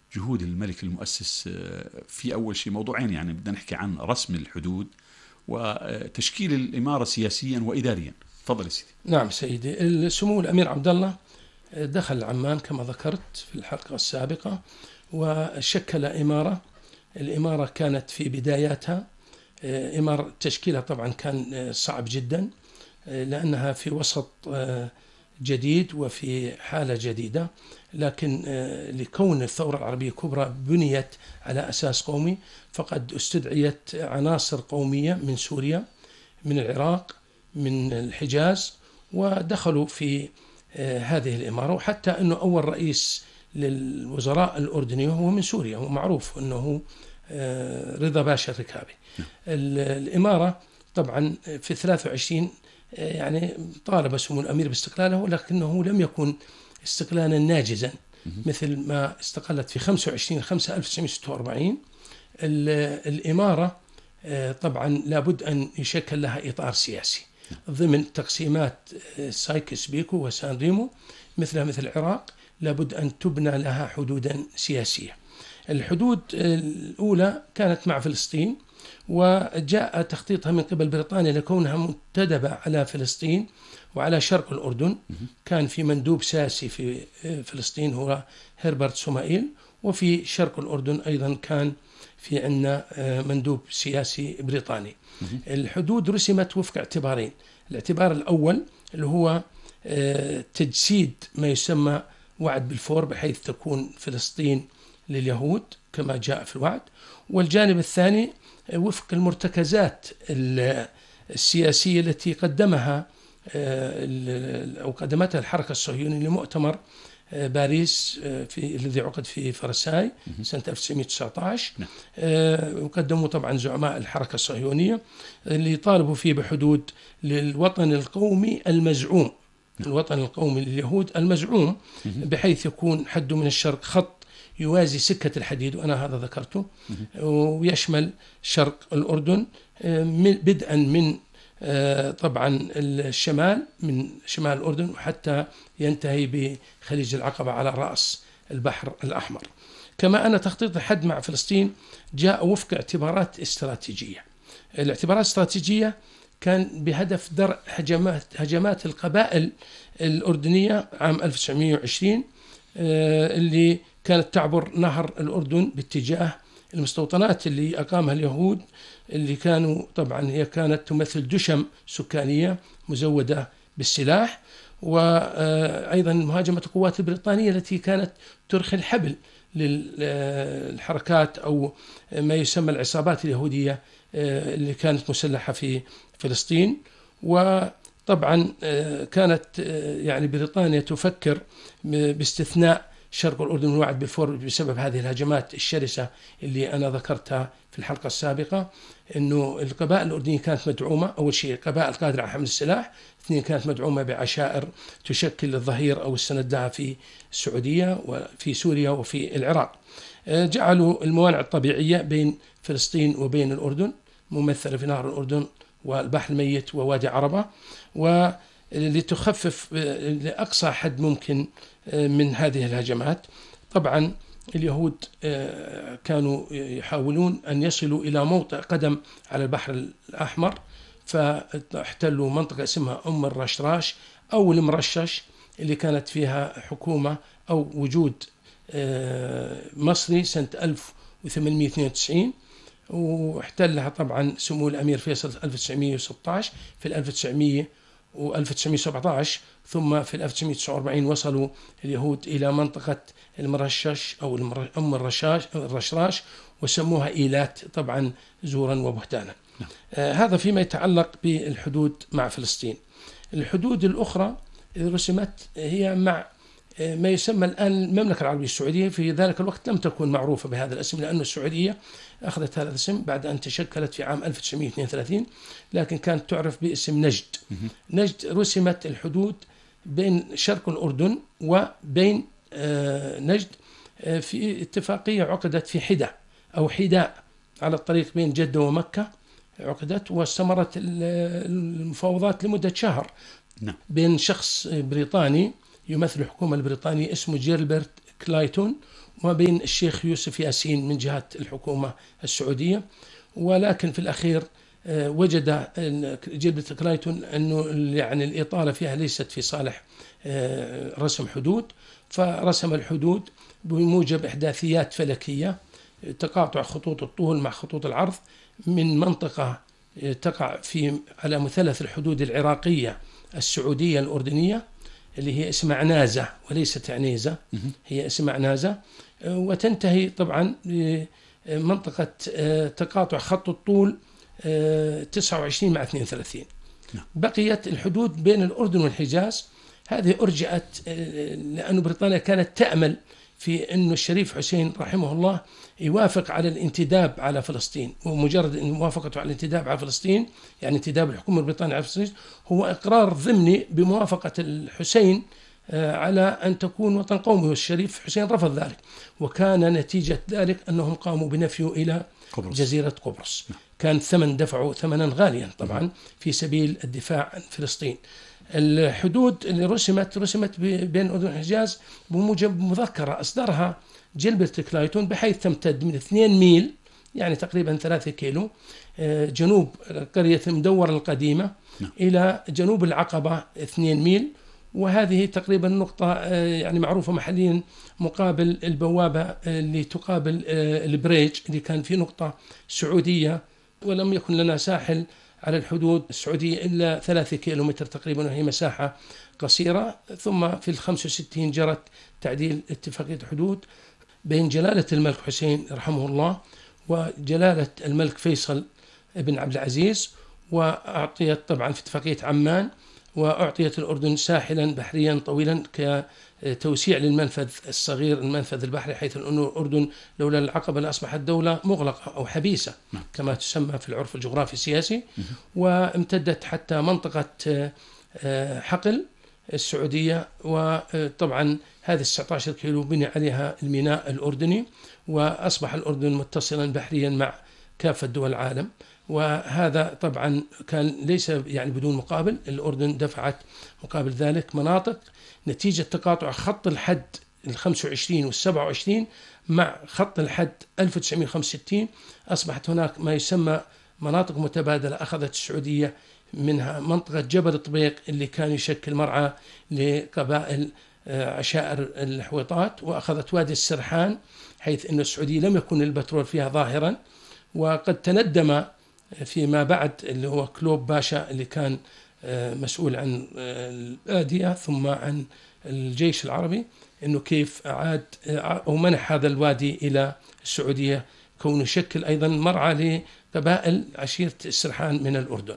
جهود الملك المؤسس في أول شيء موضوعين، يعني بدنا نحكي عن رسم الحدود وتشكيل الإمارة سياسيا وإداريا. تفضل سيدي. نعم سيدي، سمو الأمير عبد الله دخل عمان كما ذكرت في الحلقة السابقة وشكل إمارة. الإمارة كانت في بداياتها إمارة، تشكيلها طبعا كان صعب جدا لأنها في وسط جديد وفي حالة جديدة، لكن لكون الثورة العربية الكبرى بنيت على أساس قومي، فقد استدعيت عناصر قومية من سوريا، من العراق، من الحجاز، ودخلوا في هذه الإمارة. وحتى أنه أول رئيس للوزراء الأردني هو من سوريا، ومعروف أنه رضا باشا الركابي. الإمارة طبعا في 23 يعني طالب سمو الأمير باستقلاله، ولكنه لم يكن استقلالا ناجزا مثل ما استقلت في 25/5/1946. الإمارة طبعا لابد أن يشكل لها إطار سياسي ضمن تقسيمات سايكس بيكو وسان ريمو، مثل العراق، لابد أن تبنى لها حدودا سياسية. الحدود الأولى كانت مع فلسطين، وجاء تخطيطها من قبل بريطانيا لكونها منتدبة على فلسطين وعلى شرق الأردن. كان في مندوب سياسي في فلسطين هو هربرت سومائيل، وفي شرق الأردن أيضا كان في عندنا مندوب سياسي بريطاني. الحدود رسمت وفق اعتبارين. الاعتبار الأول اللي هو تجسيد ما يسمى وعد بلفور، بحيث تكون فلسطين لليهود كما جاء في الوعد. والجانب الثاني وفق المرتكزات السياسية التي قدمها أو قدمتها الحركة الصهيونية لمؤتمر باريس الذي عقد في فرساي سنة 1919. وقدموا طبعا زعماء الحركة الصهيونية اللي طالبوا فيه بحدود للوطن القومي المزعوم، الوطن القومي لليهود المزعوم، بحيث يكون حده من الشرق خط يوازي سكة الحديد، وأنا هذا ذكرته، ويشمل شرق الأردن بدءا من طبعا الشمال، من شمال الأردن وحتى ينتهي بخليج العقبة على رأس البحر الأحمر. كما أن تخطيط الحد مع فلسطين جاء وفق اعتبارات استراتيجية. الاعتبارات الاستراتيجية كان بهدف درء هجمات القبائل الأردنية عام 1920 اللي كانت تعبر نهر الأردن باتجاه المستوطنات اللي أقامها اليهود، اللي كانوا طبعا هي كانت تمثل دشم سكانية مزودة بالسلاح، وأيضا مهاجمة القوات البريطانية التي كانت ترخي الحبل للحركات أو ما يسمى العصابات اليهودية اللي كانت مسلحة في فلسطين. وطبعا كانت يعني بريطانيا تفكر باستثناء شرق الأردن من وعد بلفور بسبب هذه الهجمات الشرسة اللي أنا ذكرتها في الحلقة السابقة. إنه القبائل الأردنية كانت مدعومة، أول شيء قبائل قادرة على حمل السلاح، اثنين كانت مدعومة بعشائر تشكل الظهير أو السند لها في السعودية وفي سوريا وفي العراق. جعلوا الموانئ الطبيعية بين فلسطين وبين الأردن ممثلة في نهر الأردن والبحر الميت ووادي عربة، ولتخفف لأقصى حد ممكن من هذه الهجمات. طبعا اليهود كانوا يحاولون أن يصلوا إلى موطئ قدم على البحر الأحمر، فاحتلوا منطقة اسمها أم الرشراش أو المرشش، اللي كانت فيها حكومة أو وجود مصري سنة 1892، واحتلها طبعا سمو الأمير فيصل 1916 في 1900 و1917، ثم في 1949 وصلوا اليهود إلى منطقة المرشش أو أم الرشراش وسموها إيلات طبعا زورا وبهتانا. هذا فيما يتعلق بالحدود مع فلسطين. الحدود الأخرى رسمت هي مع ما يسمى الآن المملكة العربية السعودية. في ذلك الوقت لم تكن معروفة بهذا الاسم، لأن السعودية أخذت هذا الاسم بعد أن تشكلت في عام 1932، لكن كانت تعرف باسم نجد. نجد رسمت الحدود بين شرق الأردن وبين نجد في اتفاقية عقدت في حدة أو حداء على الطريق بين جدة ومكة، عقدت واستمرت المفاوضات لمدة شهر بين شخص بريطاني يمثل الحكومة البريطانية اسمه جيربرت كلايتون وبين الشيخ يوسف ياسين من جهة الحكومة السعودية. ولكن في الأخير وجد جلبة كلايتون أنه يعني الإطالة فيها ليست في صالح رسم حدود، فرسم الحدود بموجب إحداثيات فلكية، تقاطع خطوط الطول مع خطوط العرض من منطقة تقع على مثلث الحدود العراقية السعودية الأردنية اللي هي اسمها عنازة وليست عنيزة، هي اسمها عنازة، وتنتهي طبعا بمنطقة تقاطع خط الطول 29 مع 32. بقيت الحدود بين الأردن والحجاز، هذه أرجعت لأن بريطانيا كانت تأمل في أن الشريف حسين رحمه الله يوافق على الانتداب على فلسطين، ومجرد أن موافقته على الانتداب على فلسطين يعني انتداب الحكومة البريطانية على فلسطين هو إقرار ضمني بموافقة الحسين على أن تكون وطن قومي، والشريف حسين رفض ذلك، وكان نتيجة ذلك أنهم قاموا بنفيه إلى جزيرة قبرص. كان ثمن دفعوا ثمنا غاليا طبعا في سبيل الدفاع عن فلسطين. الحدود اللي رسمت بين الأردن والحجاز بموجب مذكرة أصدرها جلبرت كلايتون، بحيث تمتد من 2 ميل يعني تقريبا 3 كيلو جنوب قرية المدورة القديمة إلى جنوب العقبة 2 ميل، وهذه تقريبا نقطة يعني معروفة محليا مقابل البوابة اللي تقابل البريج اللي كان في نقطة سعودية، ولم يكن لنا ساحل على الحدود السعودية إلا 3 كيلومتر تقريبا، وهي مساحة قصيرة. ثم في 65 جرت تعديل اتفاقية حدود بين جلالة الملك حسين رحمه الله وجلالة الملك فيصل بن عبد العزيز، وأعطيت طبعا في اتفاقية عمان، وأعطيت الأردن ساحلا بحريا طويلا كتوسيع للمنفذ الصغير، المنفذ البحري، حيث أن الأردن لولا العقبة لأصبحت دولة مغلقة أو حبيسة كما تسمى في العرف الجغرافي السياسي. وامتدت حتى منطقة حقل السعودية، وطبعا هذه 19 كيلو بني عليها الميناء الأردني، وأصبح الأردن متصلا بحريا مع كافة دول العالم. وهذا طبعا كان ليس يعني بدون مقابل، الأردن دفعت مقابل ذلك مناطق نتيجة تقاطع خط الحد 25 وال27 مع خط الحد 1965. أصبحت هناك ما يسمى مناطق متبادلة أخذت السعودية منها منطقة جبل طبيق اللي كان يشكل مرعى لقبائل عشائر الحويطات، وأخذت وادي السرحان حيث أن السعودية لم يكن البترول فيها ظاهرا، وقد تندم فيما بعد اللي هو كلوب باشا اللي كان مسؤول عن الآدية ثم عن الجيش العربي أنه كيف أعاد أو منح هذا الوادي إلى السعودية كونه يشكل أيضا مرعى لقبائل عشيرة السرحان من الأردن.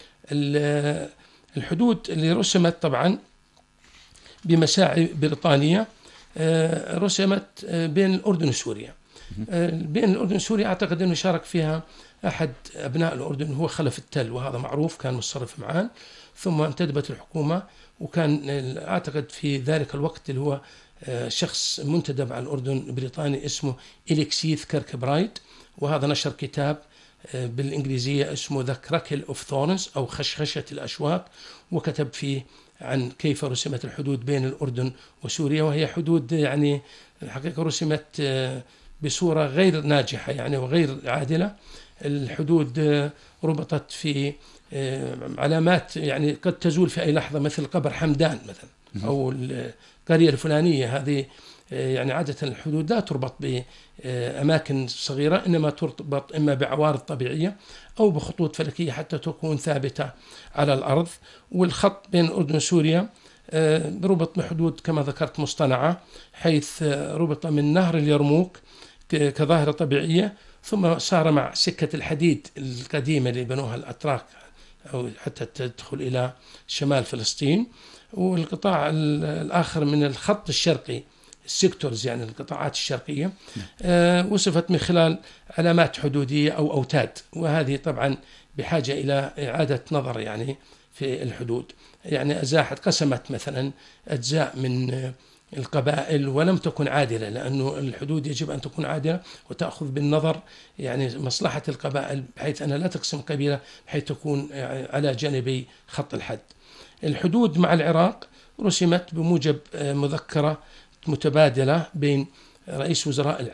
الحدود اللي رسمت طبعا بمساعي بريطانية رسمت بين الأردن وسوريا. بين الأردن وسوريا أعتقد أنه شارك فيها أحد أبناء الأردن هو خلف التل، وهذا معروف كان متصرف معان، ثم انتدبت الحكومة، وكان أعتقد في ذلك الوقت اللي هو شخص منتدب على الأردن بريطاني اسمه إليكسيث كيركبرايت، وهذا نشر كتاب بالإنجليزية اسمه The Crackle of Thorns أو خشخشة الأشواك، وكتب فيه عن كيف رسمت الحدود بين الأردن وسوريا، وهي حدود يعني الحقيقة رسمت بصورة غير ناجحة يعني وغير عادلة. الحدود ربطت في علامات يعني قد تزول في أي لحظة، مثل قبر حمدان مثلا أو القرية الفلانية. هذه يعني عادة الحدود لا تربط بأماكن صغيرة، إنما تربط إما بعوارض طبيعية أو بخطوط فلكية حتى تكون ثابتة على الأرض. والخط بين الأردن وسوريا ربط بحدود كما ذكرت مصطنعة، حيث ربط من نهر اليرموك كظاهرة طبيعية، ثم صار مع سكة الحديد القديمة اللي بنوها الأتراك أو حتى تدخل إلى شمال فلسطين. والقطاع الآخر من الخط الشرقي السيكتورز يعني القطاعات الشرقية وصفت من خلال علامات حدودية أو أوتاد، وهذه طبعا بحاجة إلى إعادة نظر يعني في الحدود. يعني أزاحت قسمت مثلا أجزاء من القبائل ولم تكن عادلة، لأنه الحدود يجب أن تكون عادلة وتأخذ بالنظر يعني مصلحة القبائل، بحيث أنها لا تقسم قبيلة بحيث تكون على جانبي خط الحد. الحدود مع العراق رسمت بموجب مذكرة متبادلة بين رئيس وزراء